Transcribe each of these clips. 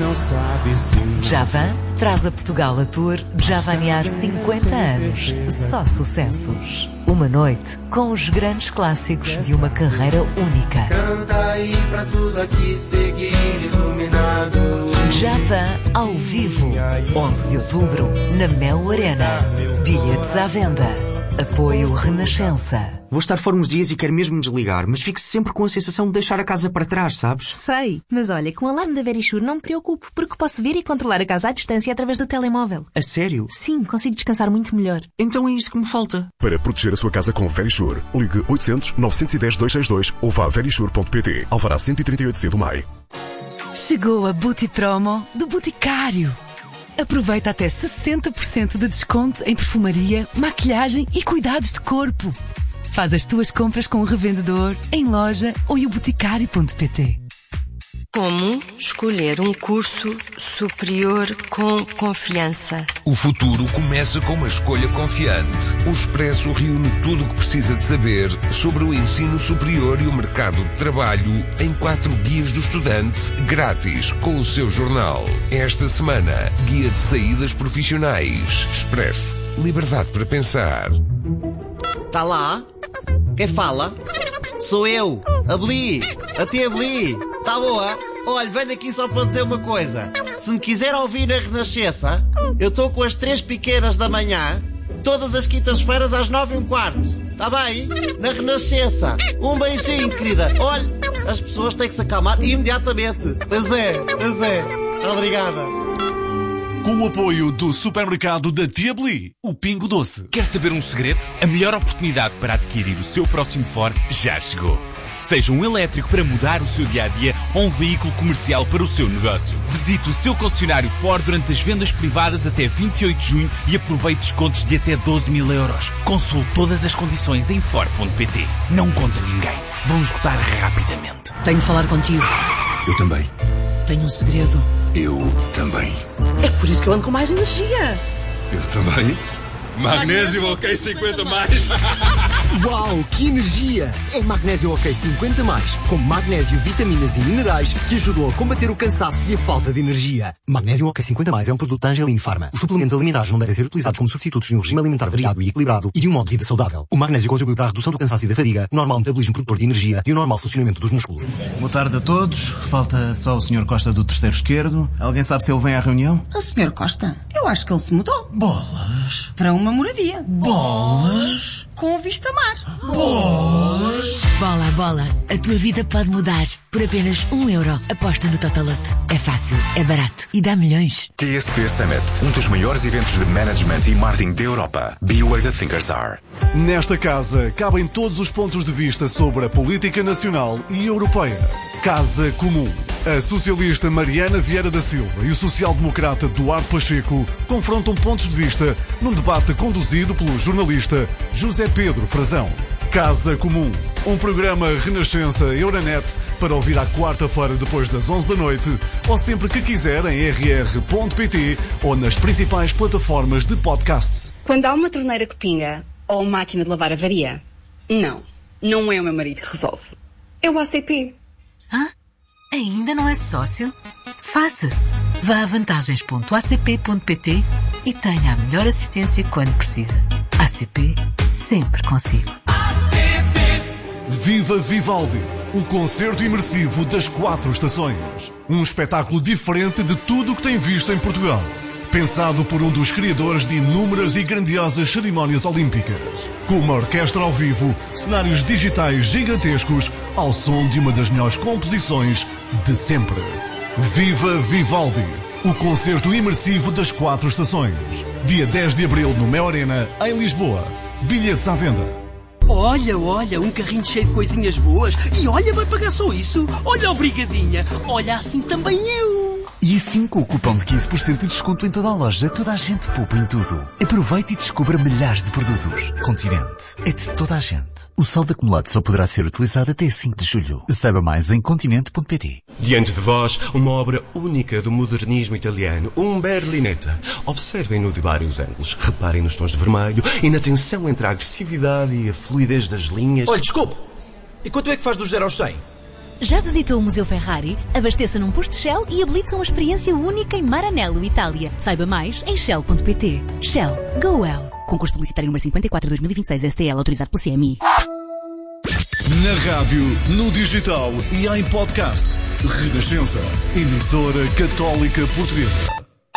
não sabe se Javan traz a Portugal a tour Javanear 50 anos. Só sucessos. Uma noite com os grandes clássicos de uma carreira única. Canta aí pra tudo aqui seguir iluminado. Javan ao vivo. 11 de outubro, na Mel Arena. Bilhetes à venda. Apoio Renascença. Vou estar fora uns dias e quero mesmo desligar, mas fico sempre com a sensação de deixar a casa para trás, sabes? Sei, mas olha, com o alarme da Verisure não me preocupo, porque posso ver e controlar a casa à distância através do telemóvel. A sério? Sim, consigo descansar muito melhor. Então é isso que me falta. Para proteger a sua casa com Verisure, ligue 800 910 262 ou vá a verisure.pt. Alvará 138C do MAI. Chegou a Booty Promo do Boticário. Aproveita até 60% de desconto em perfumaria, maquilhagem e cuidados de corpo. Faz as tuas compras com o revendedor, em loja ou em boticário.pt. Como escolher um curso superior com confiança? O futuro começa com uma escolha confiante. O Expresso reúne tudo o que precisa de saber sobre o ensino superior e o mercado de trabalho em 4 guias do estudante, grátis, com o seu jornal. Esta semana, guia de saídas profissionais. Expresso. Liberdade para pensar. Tá lá? Quem fala? Sou eu, a Bli, a tia Bli. Tá boa? Olha, venho aqui só para dizer uma coisa. Se me quiser ouvir na Renascença, eu estou com as 3 pequenas da manhã, todas as quintas-feiras às 9h15. Tá bem? Na Renascença. Um beijinho, querida. Olha, as pessoas têm que se acalmar imediatamente. Pois é. Obrigada. Com o apoio do supermercado da Tia Bli, o Pingo Doce. Quer saber um segredo? A melhor oportunidade para adquirir o seu próximo Ford já chegou. Seja um elétrico para mudar o seu dia-a-dia ou um veículo comercial para o seu negócio. Visite o seu concessionário Ford durante as vendas privadas até 28 de junho e aproveite descontos de até 12.000 euros. Consulte todas as condições em Ford.pt. Não conta ninguém. Vão esgotar rapidamente. Tenho de falar contigo. Eu também. Tenho um segredo. Eu também. É por isso que eu ando com mais energia. Eu também. Magnésio OK 50 mais. Uau, que energia! É Magnésio OK 50 mais, com magnésio, vitaminas e minerais que ajudam a combater o cansaço e a falta de energia. Magnésio OK 50 mais é um produto da Angelin Pharma. Os suplementos alimentares não devem ser utilizados como substitutos de um regime alimentar variado e equilibrado e de um modo de vida saudável. O magnésio contribui para a redução do cansaço e da fadiga, o normal metabolismo produtor de energia e o normal funcionamento dos músculos. Boa tarde a todos. Falta só o Sr. Costa do terceiro esquerdo. Alguém sabe se ele vem à reunião? O Sr. Costa? Eu acho que ele se mudou. Bolas. Para uma moradia. Bolas. Com vista mar. Bolas. Bola. A tua vida pode mudar. Por apenas €1. Aposta no Totoloto. É fácil, é barato e dá milhões. TSP Summit, um dos maiores eventos de management e marketing da Europa. Be where the thinkers are. Nesta casa cabem todos os pontos de vista sobre a política nacional e europeia. Casa Comum. A socialista Mariana Vieira da Silva e o social-democrata Duarte Pacheco confrontam pontos de vista num debate conduzido pelo jornalista José Pedro Frazão. Casa Comum, um programa Renascença Euronet para ouvir à quarta-feira depois das 11 da noite ou sempre que quiser em rr.pt ou nas principais plataformas de podcasts. Quando há uma torneira que pinga ou uma máquina de lavar avaria, não é o meu marido que resolve. É o ACP. Hã? Ainda não é sócio? Faça-se. Vá a vantagens.acp.pt e tenha a melhor assistência quando precisa. ACP, sempre consigo. Viva Vivaldi, o concerto imersivo das 4 estações. Um espetáculo diferente de tudo o que tem visto em Portugal. Pensado por um dos criadores de inúmeras e grandiosas cerimónias olímpicas. Com uma orquestra ao vivo, cenários digitais gigantescos, ao som de uma das melhores composições de sempre. Viva Vivaldi, o concerto imersivo das 4 estações. Dia 10 de abril no Mel Arena, em Lisboa. Bilhetes à venda. Olha, um carrinho cheio de coisinhas boas. E olha, vai pagar só isso. Olha, obrigadinha. Olha, assim também eu. E assim, com o cupom de 15% de desconto em toda a loja, toda a gente poupa em tudo. Aproveite e descubra milhares de produtos. Continente. É de toda a gente. O saldo acumulado só poderá ser utilizado até 5 de julho. Saiba mais em continente.pt. Diante de vós, uma obra única do modernismo italiano, um Berlinetta. Observem-no de vários ângulos. Reparem nos tons de vermelho e na tensão entre a agressividade e a fluidez das linhas. Olha, desculpe. E quanto é que faz do 0 ao 100? Já visitou o Museu Ferrari? Abasteça num posto Shell e habilite-se a uma experiência única em Maranello, Itália. Saiba mais em shell.pt. Shell. Go well. Concurso publicitário número 54/2026 STL, autorizado pelo CMI. Na rádio, no digital e em podcast. Renascença. Emissora Católica Portuguesa.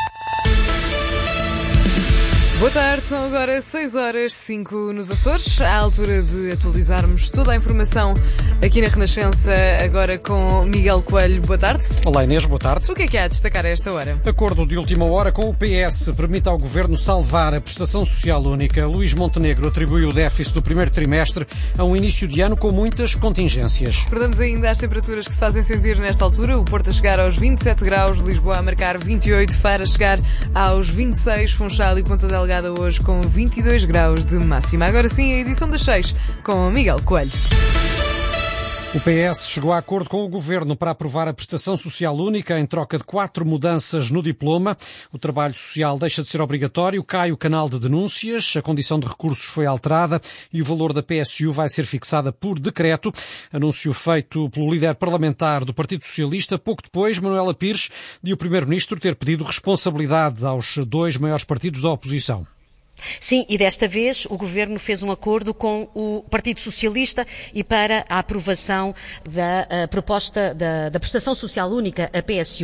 Boa tarde, são agora 6h05 nos Açores, à altura de atualizarmos toda a informação aqui na Renascença, agora com Miguel Coelho. Boa tarde. Olá Inês, boa tarde. O que é que há a destacar a esta hora? Acordo de última hora com o PS permite ao Governo salvar a prestação social única. Luís Montenegro atribuiu o déficit do primeiro trimestre a um início de ano com muitas contingências. Recordamos ainda as temperaturas que se fazem sentir nesta altura. O Porto a chegar aos 27 graus, Lisboa a marcar 28, Faro a chegar aos 26, Funchal e Ponta Delgada hoje com 22 graus de máxima. Agora sim, a edição das 6 com Miguel Coelho. O PS chegou a acordo com o Governo para aprovar a prestação social única em troca de 4 mudanças no diploma. O trabalho social deixa de ser obrigatório, cai o canal de denúncias, a condição de recursos foi alterada e o valor da PSU vai ser fixada por decreto. Anúncio feito pelo líder parlamentar do Partido Socialista, pouco depois, Manuela Pires, de o Primeiro-Ministro ter pedido responsabilidade aos 2 maiores partidos da oposição. Sim, e desta vez o Governo fez um acordo com o Partido Socialista e para a aprovação da proposta da prestação social única, a PSU.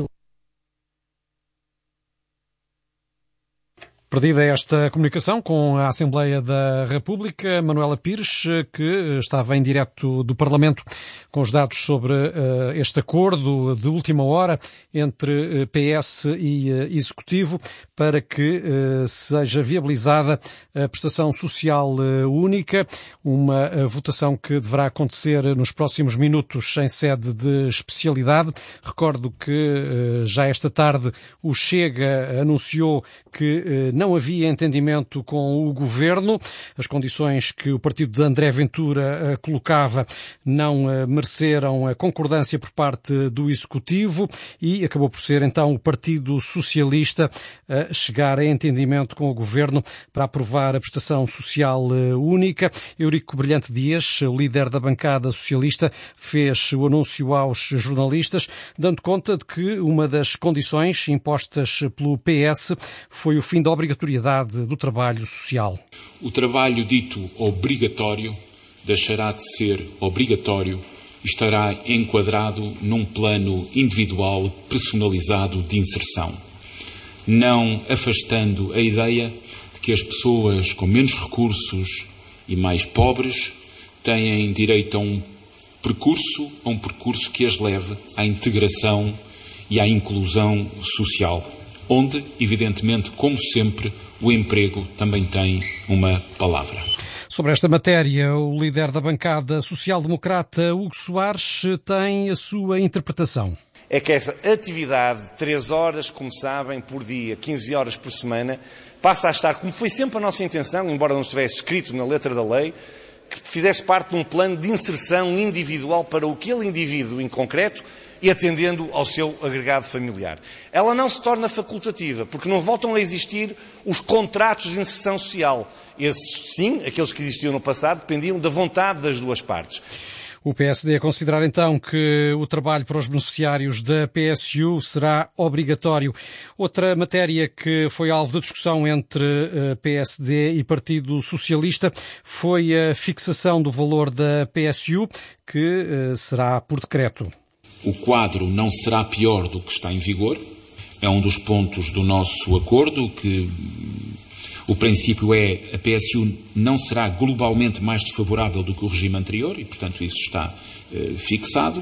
Perdida esta comunicação com a Assembleia da República, Manuela Pires, que estava em direto do Parlamento com os dados sobre este acordo de última hora entre PS e Executivo para que seja viabilizada a prestação social única, uma votação que deverá acontecer nos próximos minutos em sede de especialidade. Recordo que já esta tarde o Chega anunciou que não havia entendimento com o Governo. As condições que o partido de André Ventura colocava não mereceram a concordância por parte do Executivo e acabou por ser então o Partido Socialista a chegar a entendimento com o Governo para aprovar a prestação social única. Eurico Brilhante Dias, líder da bancada socialista, fez o anúncio aos jornalistas, dando conta de que uma das condições impostas pelo PS foi o fim da obrigatoriedade do trabalho social. O trabalho dito obrigatório deixará de ser obrigatório e estará enquadrado num plano individual personalizado de inserção, não afastando a ideia de que as pessoas com menos recursos e mais pobres têm direito a um percurso que as leve à integração e à inclusão social, onde, evidentemente, como sempre, o emprego também tem uma palavra. Sobre esta matéria, o líder da bancada social-democrata, Hugo Soares, tem a sua interpretação. É que essa atividade de 3 horas, como sabem, por dia, 15 horas por semana, passa a estar, como foi sempre a nossa intenção, embora não estivesse escrito na letra da lei, que fizesse parte de um plano de inserção individual para aquele indivíduo em concreto e atendendo ao seu agregado familiar. Ela não se torna facultativa, porque não voltam a existir os contratos de inserção social. Esses, sim, aqueles que existiam no passado, dependiam da vontade das duas partes. O PSD a considerar então que o trabalho para os beneficiários da PSU será obrigatório. Outra matéria que foi alvo de discussão entre PSD e Partido Socialista foi a fixação do valor da PSU, que será por decreto. O quadro não será pior do que está em vigor. É um dos pontos do nosso acordo, que o princípio é a PSU não será globalmente mais desfavorável do que o regime anterior e, portanto, isso está fixado.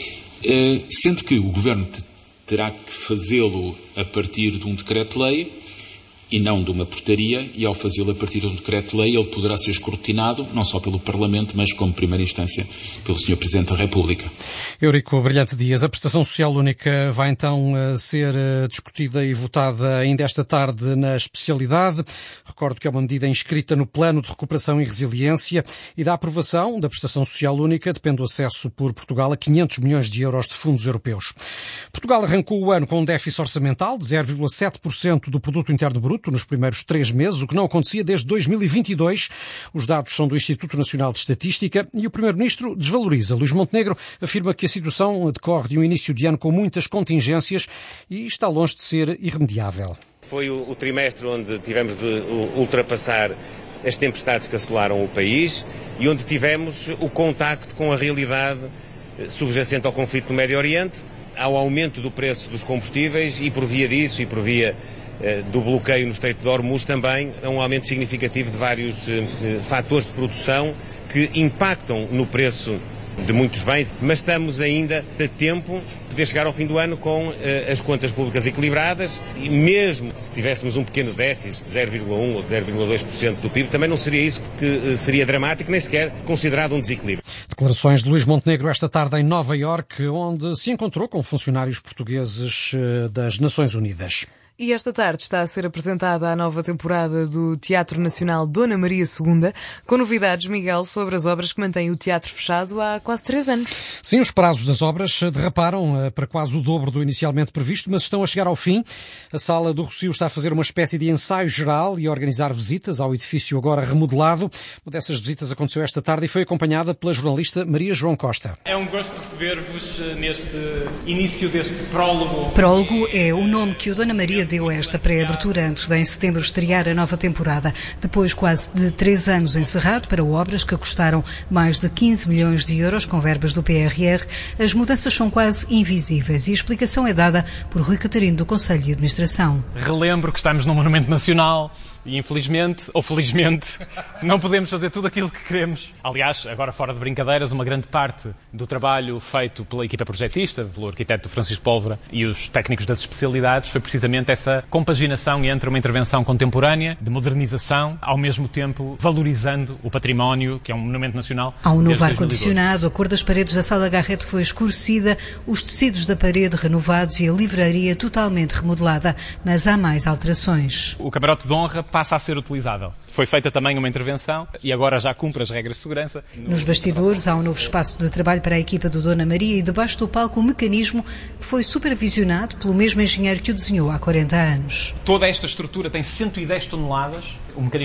Sendo que o Governo terá que fazê-lo a partir de um decreto-lei e não de uma portaria, e ao fazê-lo a partir de um decreto-lei ele poderá ser escrutinado, não só pelo Parlamento, mas como primeira instância pelo Sr. Presidente da República. Eurico Brilhante Dias, a prestação social única vai então ser discutida e votada ainda esta tarde na especialidade. Recordo que é uma medida inscrita no Plano de Recuperação e Resiliência e da aprovação da prestação social única depende o acesso por Portugal a 500 milhões de euros de fundos europeus. Portugal arrancou o ano com um déficit orçamental de 0,7% do produto interno bruto, bruto nos primeiros 3 meses, o que não acontecia desde 2022. Os dados são do Instituto Nacional de Estatística e o Primeiro-Ministro desvaloriza. Luís Montenegro afirma que a situação decorre de um início de ano com muitas contingências e está longe de ser irremediável. Foi o trimestre onde tivemos de ultrapassar as tempestades que assolaram o país e onde tivemos o contacto com a realidade subjacente ao conflito no Médio Oriente, ao aumento do preço dos combustíveis e por via disso e por via do bloqueio no Estreito de Hormuz também a um aumento significativo de vários fatores de produção que impactam no preço de muitos bens, mas estamos ainda a tempo de poder chegar ao fim do ano com as contas públicas equilibradas e mesmo se tivéssemos um pequeno déficit de 0,1% ou de 0,2% do PIB, também não seria isso que seria dramático, nem sequer considerado um desequilíbrio. Declarações de Luís Montenegro esta tarde em Nova Iorque, onde se encontrou com funcionários portugueses das Nações Unidas. E esta tarde está a ser apresentada a nova temporada do Teatro Nacional Dona Maria II, com novidades, Miguel, sobre as obras que mantêm o teatro fechado há quase 3 anos. Sim, os prazos das obras derraparam para quase o dobro do inicialmente previsto, mas estão a chegar ao fim. A Sala do Rossio está a fazer uma espécie de ensaio geral e a organizar visitas ao edifício agora remodelado. Uma dessas visitas aconteceu esta tarde e foi acompanhada pela jornalista Maria João Costa. É um gosto receber-vos neste início deste prólogo. Prólogo é o nome que o Dona Maria deu a esta pré-abertura antes de em setembro estrear a nova temporada. Depois quase de 3 anos encerrado para obras que custaram mais de 15 milhões de euros com verbas do PRR, as mudanças são quase invisíveis e a explicação é dada por Rui Catarino do Conselho de Administração. Relembro que estamos num monumento nacional e infelizmente, ou felizmente, não podemos fazer tudo aquilo que queremos. Aliás, agora fora de brincadeiras, uma grande parte do trabalho feito pela equipa projetista, pelo arquiteto Francisco Pólvora e os técnicos das especialidades, foi precisamente essa compaginação entre uma intervenção contemporânea, de modernização, ao mesmo tempo valorizando o património, que é um monumento nacional. Há um novo ar-condicionado, a cor das paredes da Sala Garrett foi escurecida, os tecidos da parede renovados e a livraria totalmente remodelada, mas há mais alterações. O camarote de honra passa a ser utilizável. Foi feita também uma intervenção e agora já cumpre as regras de segurança. Nos bastidores há um novo espaço de trabalho para a equipa do Dona Maria e debaixo do palco um mecanismo que foi supervisionado pelo mesmo engenheiro que o desenhou há 40 anos. Toda esta estrutura tem 110 toneladas. O mecanismo